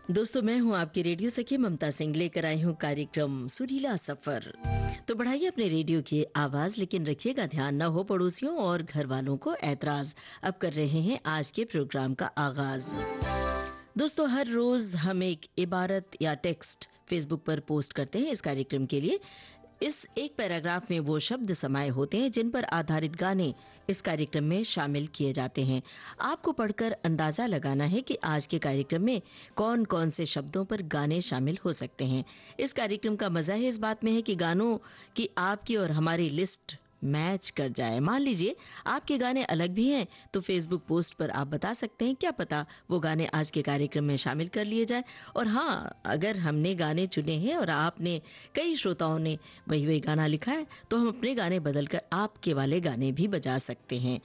दोस्तों, मैं हूं आपकी रेडियो सखी ममता सिंह, लेकर आई हूं कार्यक्रम सुरीला सफर। तो बढ़ाइए अपने रेडियो की आवाज, लेकिन रखिएगा ध्यान न हो पड़ोसियों और घर वालों को ऐतराज। अब कर रहे हैं आज के प्रोग्राम का आगाज। दोस्तों, हर रोज हम एक इबारत या टेक्स्ट फेसबुक पर पोस्ट करते हैं इस कार्यक्रम के लिए। इस एक पैराग्राफ में वो शब्द समाये होते हैं जिन पर आधारित गाने इस कार्यक्रम में शामिल किए जाते हैं। आपको पढ़कर अंदाजा लगाना है कि आज के कार्यक्रम में कौन कौन से शब्दों पर गाने शामिल हो सकते हैं। इस कार्यक्रम का मजा है इस बात में है कि गानों की आपकी और हमारी लिस्ट मैच कर जाए। मान लीजिए आपके गाने अलग भी हैं तो फेसबुक पोस्ट पर आप बता सकते हैं, क्या पता वो गाने आज के कार्यक्रम में शामिल कर लिए जाए। और हाँ, अगर हमने गाने चुने हैं और आपने, कई श्रोताओं ने वही वही गाना लिखा है, तो हम अपने गाने बदलकर आपके वाले गाने भी बजा सकते हैं।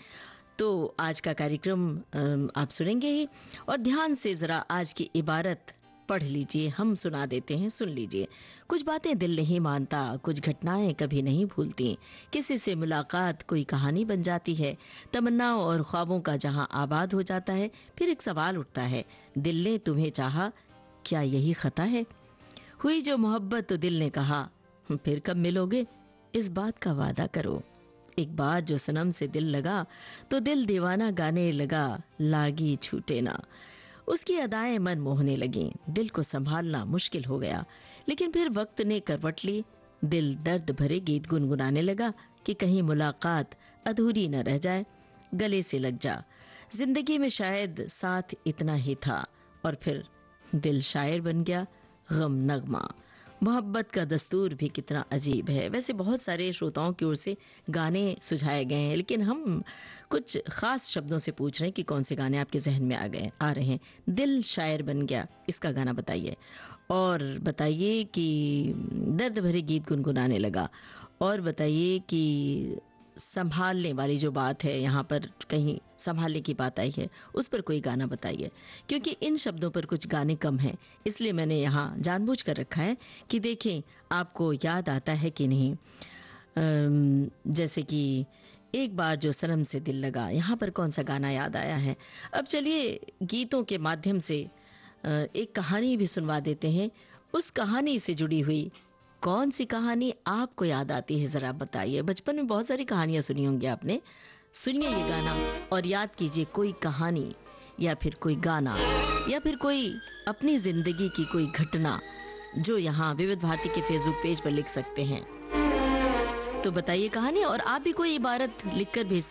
तो आज का कार्यक्रम आप सुनेंगे ही, और ध्यान से जरा आज की इबारत पढ़ लीजिए, हम सुना देते हैं, सुन लीजिए। कुछ बातें दिल नहीं मानता, कुछ घटनाएं कभी नहीं भूलती, किसी से मुलाकात कोई कहानी बन जाती है, तमन्नाओं और ख्वाबों का जहां आबाद हो जाता है। फिर एक सवाल उठता है, दिल ने तुम्हें चाहा, क्या यही खता है? हुई जो मोहब्बत तो दिल ने कहा, फिर कब मिलोगे, इस बात का वादा करो। एक बार जो सनम से दिल लगा तो दिल दीवाना गाने लगा, लागी छूटे ना। उसकी अदाएं मन मोहने लगी, दिल को संभालना मुश्किल हो गया। लेकिन फिर वक्त ने करवट ली, दिल दर्द भरे गीत गुनगुनाने लगा कि कहीं मुलाकात अधूरी न रह जाए, गले से लग जा। जिंदगी में शायद साथ इतना ही था, और फिर दिल शायर बन गया, गम नगमा। मोहब्बत का दस्तूर भी कितना अजीब है। वैसे बहुत सारे श्रोताओं की ओर से गाने सुझाए गए हैं, लेकिन हम कुछ खास शब्दों से पूछ रहे हैं कि कौन से गाने आपके जहन में आ रहे हैं। दिल शायर बन गया, इसका गाना बताइए। और बताइए कि दर्द भरे गीत गुनगुनाने लगा। और बताइए कि संभालने वाली जो बात है, यहाँ पर कहीं संभालने की बात आई है, उस पर कोई गाना बताइए। क्योंकि इन शब्दों पर कुछ गाने कम हैं, इसलिए मैंने यहाँ जानबूझ कर रखा है कि देखें आपको याद आता है कि नहीं। जैसे कि एक बार जो सनम से दिल लगा, यहाँ पर कौन सा गाना याद आया है। अब चलिए गीतों के माध्यम से एक कहानी भी सुनवा देते हैं। उस कहानी से जुड़ी हुई कौन सी कहानी आपको याद आती है, जरा बताइए। बचपन में बहुत सारी कहानियां सुनी होंगी आपने। सुनिए ये गाना और याद कीजिए कोई कहानी, या फिर कोई गाना, या फिर कोई अपनी जिंदगी की कोई घटना जो यहाँ विविध भारती के फेसबुक पेज पर लिख सकते हैं। तो बताइए कहानी, और आप भी कोई इबारत लिखकर भेज